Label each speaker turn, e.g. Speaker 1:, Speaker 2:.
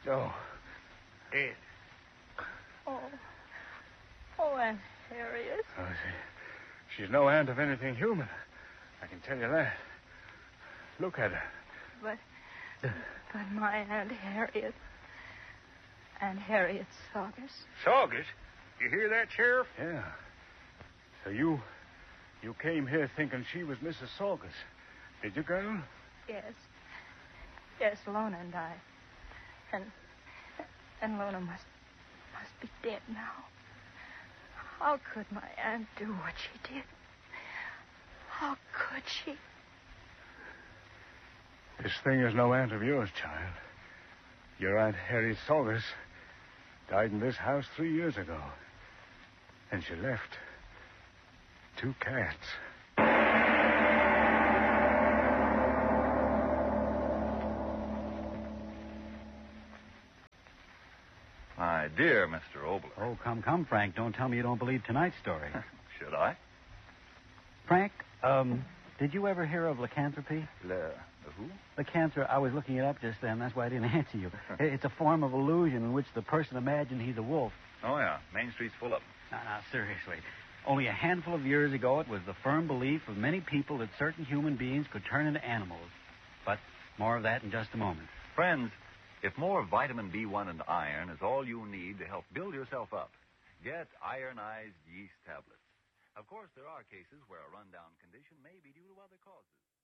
Speaker 1: No. Dead.
Speaker 2: Oh, Aunt Harriet.
Speaker 1: Oh, she's no aunt of anything human. I can tell you that. Look at her.
Speaker 2: But my Aunt Harriet. Aunt Harriet Saugus.
Speaker 3: Saugus? You hear that, Sheriff?
Speaker 1: Yeah. So you came here thinking she was Mrs. Saugus. Did you, girl?
Speaker 2: Yes. Yes, Lona and I. And Lona must be dead now. How could my aunt do what she did? How could she?
Speaker 1: This thing is no aunt of yours, child. Your Aunt Harriet Saugus died in this house 3 years ago. And she left 2 cats.
Speaker 4: My dear Mr. Obler.
Speaker 5: Oh, come, Frank. Don't tell me you don't believe tonight's story.
Speaker 4: Should I?
Speaker 5: Frank, did you ever hear of lycanthropy?
Speaker 4: Who?
Speaker 5: Lycanthropy, I was looking it up just then. That's why I didn't answer you. It's a form of illusion in which the person imagines he's a wolf.
Speaker 4: Oh, yeah. Main Street's full of them.
Speaker 5: No, seriously. Only a handful of years ago, it was the firm belief of many people that certain human beings could turn into animals. But more of that in just a moment.
Speaker 4: Friends, if more vitamin B1 and iron is all you need to help build yourself up, get ironized yeast tablets. Of course, there are cases where a rundown condition may be due to other causes.